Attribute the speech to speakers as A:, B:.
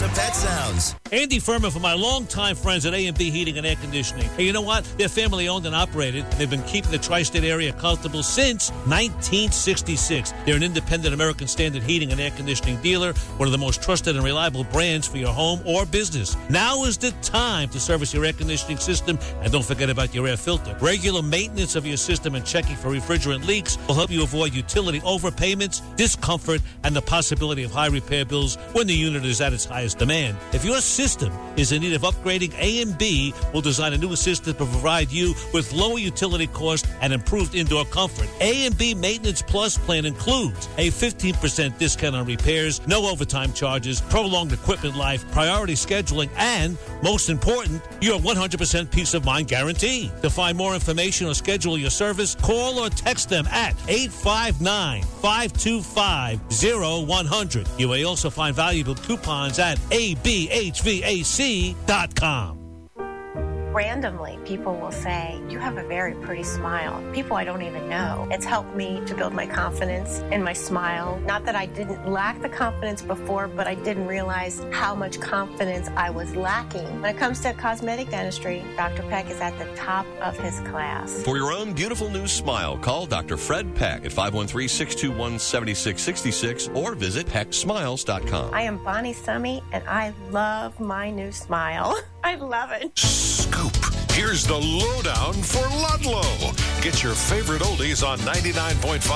A: to Pet Sounds.
B: Andy Furman for my longtime friends at A&B Heating and Air Conditioning. Hey, you know what? They're family owned and operated, and they've been keeping the tri-state area comfortable since 1966. They're an independent American Standard heating and air conditioning dealer, one of the most trusted and reliable brands for your home or business. Now is the time to service your air conditioning system, and don't forget about your air filter. Regular maintenance of your system and checking for refrigerant leaks will help you avoid utility overpayments, discomfort, and the possibility of high repair bills when the unit is at its highest demand. If your system is in need of upgrading, A&B will design a new system to provide you with lower utility costs and improved indoor comfort. A&B Maintenance Plus plan includes a 15% discount on repairs, no overtime charges, prolonged equipment life, priority scheduling, and, most important, your 100% peace of mind guarantee. To find more information or schedule your service, call or text them at 859-525-0100. You may also find valuable coupons at abhvac.com.
C: Randomly, people will say, you have a very pretty smile. People I don't even know. It's helped me to build my confidence in my smile. Not that I didn't lack the confidence before, but I didn't realize how much confidence I was lacking. When it comes to cosmetic dentistry, Dr. Peck is at the top of his class.
D: For your own beautiful new smile, call Dr. Fred Peck at 513-621-7666 or visit pecksmiles.com.
C: I am Bonnie Summey, and I love my new smile. I love it.
E: Scoop. Here's the lowdown for Ludlow. Get your favorite oldies on 99.5